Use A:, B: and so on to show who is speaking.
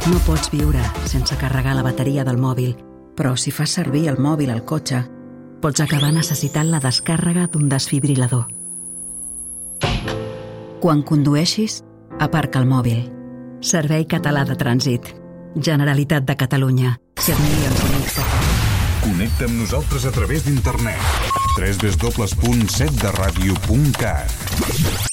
A: No pots viure sense carregar la bateria del mòbil, però si fas servir el mòbil al cotxe, pots acabar necessitant la descàrrega d'un desfibrilador. Quan condueixis, aparca el mòbil. Servei Català de Trànsit. Generalitat de Catalunya. 7 milions d'amics.
B: Connecta amb nosaltres a través d'internet. www.7deradio.cat